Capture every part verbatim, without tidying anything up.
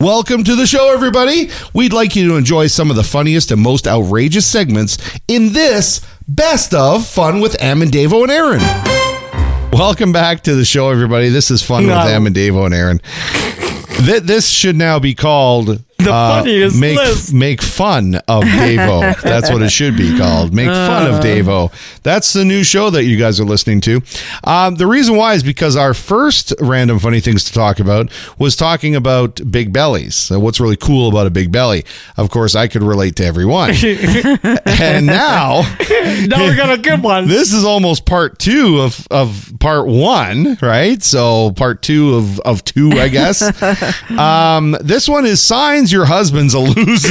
Welcome to the show, everybody. We'd like you to enjoy some of the funniest and most outrageous segments in this Best of Fun with Am and Davo and Aaron. Welcome back to the show, everybody. This is Fun no. with Am and Davo and Aaron. Th- this should now be called the funniest uh, make, list. Make fun of Davo. That's what it should be called. Make uh. fun of Davo. That's the new show that you guys are listening to. Um, the reason why is because our first random funny things to talk about was talking about big bellies. So what's really cool about a big belly? Of course, I could relate to everyone. And now, now we got a good one. This is almost part two of, of part one, right? So part two of, of two, I guess. um, this one is signs your husband's a loser.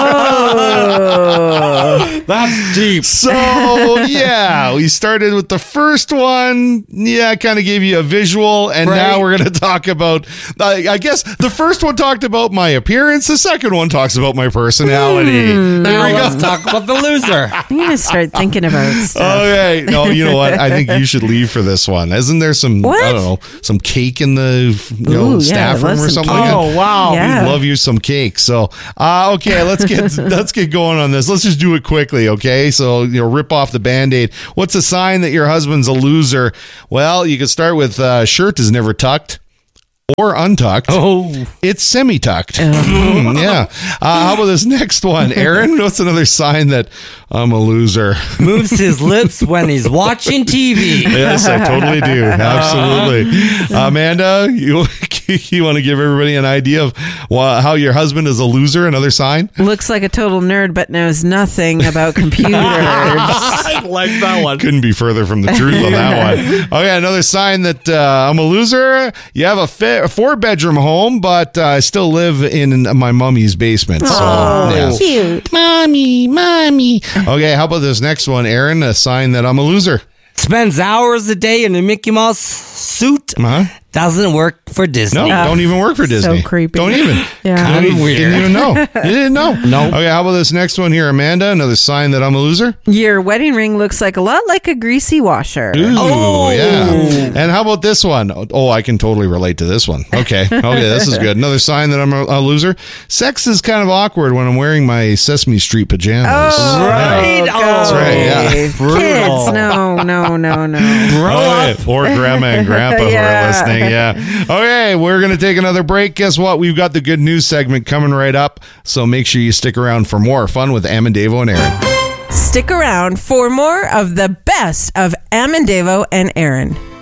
Oh, that's deep. So, yeah, we started with the first one. Yeah, I kind of gave you a visual, and right. now we're going to talk about, I, I guess the first one talked about my appearance. The second one talks about my personality. Mm, now let's talk about the loser. I'm going to start thinking about stuff. Okay. No, you know what? I think you should leave for this one. Isn't there some, what? I don't know, some cake in the you know, Ooh, staff yeah, room or something cake. like that? Oh, wow. Yeah. We'd love you some cake. So, uh, okay, let's get let's get going on this. Let's just do it quickly, okay? So, you know, rip off the Band-Aid. What's a sign that your husband's a loser? Well, you can start with uh, shirt is never tucked or untucked. Oh, it's semi-tucked. Oh. Yeah. Uh, how about this next one, Aaron? What's another sign that I'm a loser? Moves his lips when he's watching T V. Yes, I totally do. Absolutely. Uh, Amanda, you you want to give everybody an idea of well, how your husband is a loser? Another sign? Looks like a total nerd, but knows nothing about computers. I like that one. Couldn't be further from the truth on that one. Okay, another sign that uh, I'm a loser. You have a, fa- a four-bedroom home, but uh, I still live in my mommy's basement. So, oh, yeah. cute. Mommy, mommy. Okay, how about this next one, Aaron? A sign that I'm a loser. Spends hours a day in a Mickey Mouse suit. Uh-huh. Doesn't work for Disney. No, don't even work for Disney. So creepy. Don't even. Yeah. Kind of weird. Didn't even know. You didn't know. No. Okay, how about this next one here, Amanda? Another sign that I'm a loser? Your wedding ring looks like a lot like a greasy washer. Ooh, Oh. yeah. And how about this one? Oh, I can totally relate to this one. Okay. Okay, this is good. Another sign that I'm a, a loser. Sex is kind of awkward when I'm wearing my Sesame Street pajamas. Oh, Right. God. Oh, that's right, yeah. Kids, Brutal. no, no, no, no. Oh, yeah. Or grandma and grandpa who Yeah. are listening. Yeah. Okay, we're going to take another break. Guess what? We've got the good news segment coming right up. So make sure you stick around for more fun with Am and Davo and Aaron. Stick around for more of the best of Am and Davo and Aaron.